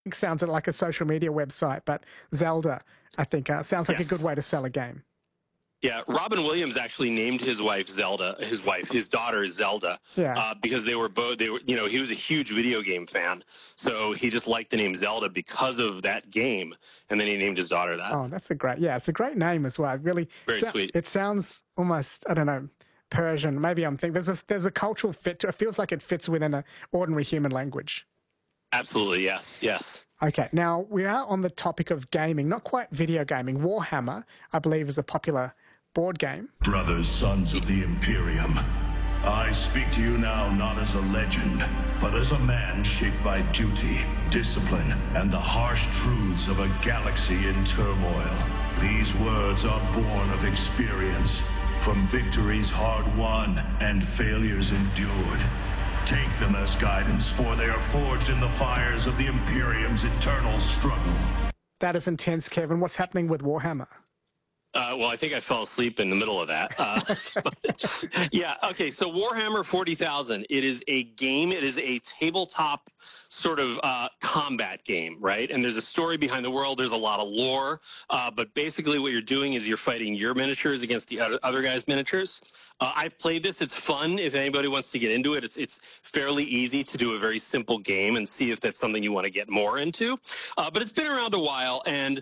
It sounds like a social media website, but Zelda, I think, sounds like a good way to sell a game. Yeah, Robin Williams actually named his wife Zelda, his daughter Zelda, because they were both, he was a huge video game fan. So he just liked the name Zelda because of that game. And then he named his daughter that. Oh, that's it's a great name as well. Really, very sweet. It sounds almost, I don't know, Persian. Maybe I'm thinking there's a cultural fit to it. It feels like it fits within an ordinary human language. Absolutely, yes, yes. Okay, now we are on the topic of gaming, not quite video gaming. Warhammer, I believe, is a popular board game. Brothers, sons of the Imperium, I speak to you now not as a legend, but as a man shaped by duty, discipline, and the harsh truths of a galaxy in turmoil. These words are born of experience, from victories hard won and failures endured. Take them as guidance, for they are forged in the fires of the Imperium's eternal struggle. That is intense, Kevin. What's happening with Warhammer? Well, I think I fell asleep in the middle of that. Yeah, okay, so Warhammer 40,000, it is a game, it is a tabletop sort of combat game, right? And there's a story behind the world, there's a lot of lore, but basically what you're doing is you're fighting your miniatures against the other guy's miniatures. I've played this, it's fun if anybody wants to get into it. It's fairly easy to do a very simple game and see if that's something you want to get more into. But it's been around a while, and